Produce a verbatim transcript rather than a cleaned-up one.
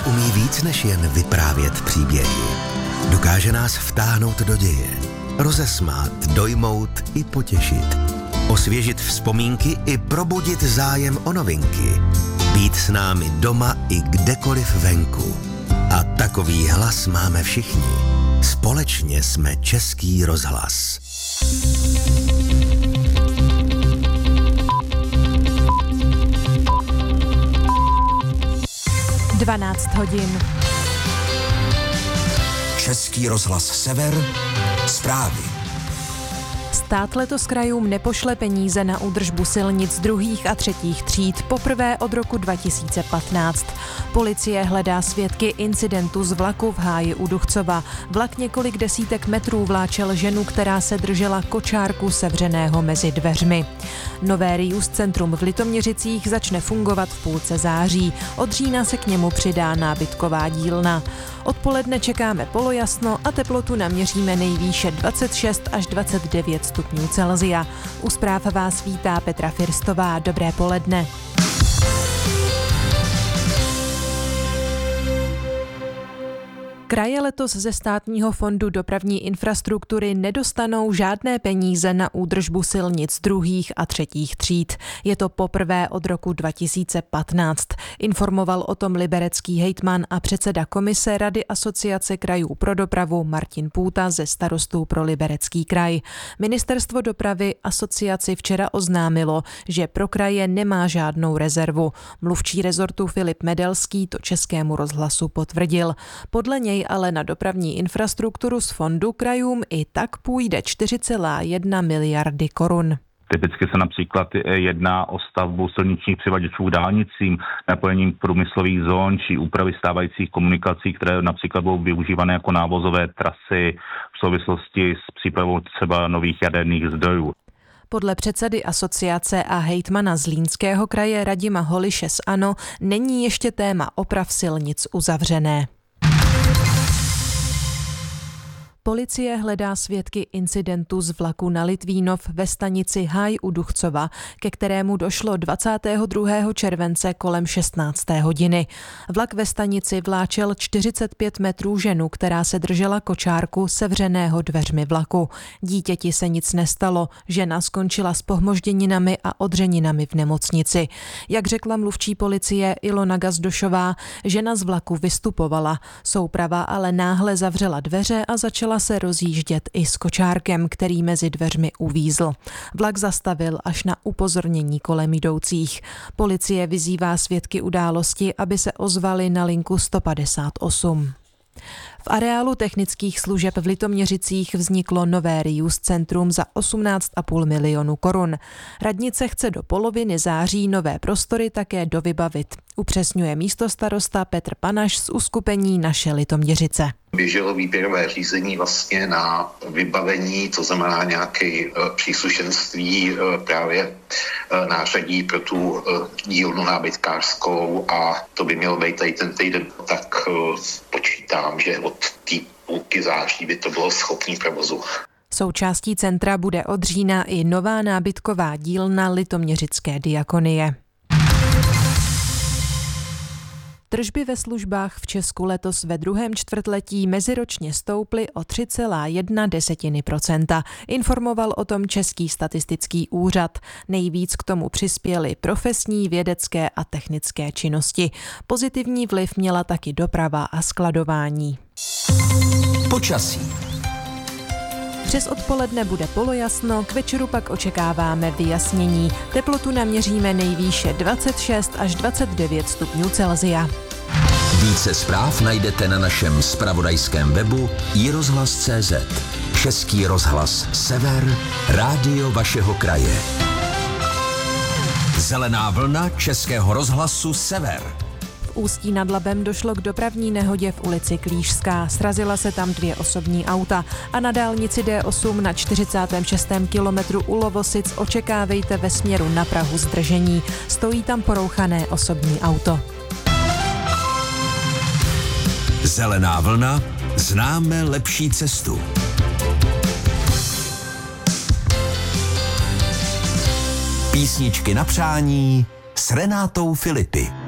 rozhlas umí víc než jen vyprávět příběhy. Dokáže nás vtáhnout do děje, rozesmát, dojmout i potěšit, osvěžit vzpomínky i probudit zájem o novinky, být s námi doma i kdekoliv venku. A takový hlas máme všichni. Společně jsme Český rozhlas. dvanáct hodin. Český rozhlas Sever, zprávy. Stát letos krajům nepošle peníze na údržbu silnic druhých a třetích tříd poprvé od roku dva tisíce patnáct. Policie hledá svědky incidentu z vlaku v Háji u Duchcova. Vlak několik desítek metrů vláčel ženu, která se držela kočárku sevřeného mezi dveřmi. Nové Reuse centrum v Litoměřicích začne fungovat v půlce září. Od října se k němu přidá nábytková dílna. Odpoledne čekáme polojasno a teplotu naměříme nejvýše dvacet šest až dvacet devět stupňů Celsia. U zpráv vás vítá Petra Firstová. Dobré poledne. Kraje letos ze Státního fondu dopravní infrastruktury nedostanou žádné peníze na údržbu silnic druhých a třetích tříd. Je to poprvé od roku dva tisíce patnáct. Informoval o tom liberecký hejtman a předseda komise Rady Asociace krajů pro dopravu Martin Půta ze Starostů pro Liberecký kraj. Ministerstvo dopravy asociaci včera oznámilo, že pro kraje nemá žádnou rezervu. Mluvčí rezortu Filip Medelský to Českému rozhlasu potvrdil. Podle něj ale na dopravní infrastrukturu z fondu krajům i tak půjde čtyři celá jedna miliardy korun. Typicky se například jedná o stavbu silničních přivaděčů dálnicím, napojením průmyslových zón či úpravy stávajících komunikací, které například budou využívané jako návozové trasy v souvislosti s přípravou třeba nových jaderných zdrojů. Podle předsedy asociace a hejtmana Zlínského kraje Radima Holiše z ANO není ještě téma oprav silnic uzavřené. Policie hledá svědky incidentu z vlaku na Litvínov ve stanici Háj u Duchcova, ke kterému došlo dvacátého druhého července kolem šestnácté hodiny. Vlak ve stanici vláčel čtyřicet pět metrů ženu, která se držela kočárku sevřeného dveřmi vlaku. Dítěti se nic nestalo, žena skončila s pohmožděninami a odřeninami v nemocnici. Jak řekla mluvčí policie Ilona Gazdošová, žena z vlaku vystupovala. Souprava ale náhle zavřela dveře a začala se rozjíždět i s kočárkem, který mezi dveřmi uvízl. Vlak zastavil až na upozornění kolem jdoucích. Policie vyzývá svědky události, aby se ozvali na linku sto padesát osm. V areálu technických služeb v Litoměřicích vzniklo nové Reuse centrum za osmnáct celá pět milionu korun. Radnice chce do poloviny září nové prostory také dovybavit. Upřesňuje místostarosta Petr Panaš z uskupení Naše Litoměřice. Běželo výběrové řízení vlastně na vybavení, to znamená nějaké příslušenství právě nářadí pro tu dílnu nábytkářskou a to by mělo být tady ten týden, tak počítám, že od té půlky září by to bylo schopný provozu. Součástí centra bude od října i nová nábytková dílna Litoměřické diakonie. Tržby ve službách v Česku letos ve druhém čtvrtletí meziročně stouply o tři celá jedna procenta. Informoval o tom Český statistický úřad. Nejvíc k tomu přispěly profesní, vědecké a technické činnosti. Pozitivní vliv měla taky doprava a skladování. Počasí. Přes odpoledne bude polojasno, k večeru pak očekáváme vyjasnění. Teplotu naměříme nejvýše dvacet šest až dvacet devět stupňů Celsia. Více zpráv najdete na našem zpravodajském webu i rozhlas tečka cé zet. Český rozhlas Sever, rádio vašeho kraje. Zelená vlna Českého rozhlasu Sever. V Ústí nad Labem došlo k dopravní nehodě v ulici Klížská. Srazila se tam dvě osobní auta a na dálnici D osm na čtyřicátém šestém kilometru u Lovosic očekávejte ve směru na Prahu zdržení. Stojí tam porouchané osobní auto. Zelená vlna, známe lepší cestu. Písničky na přání s Renátou Filipy.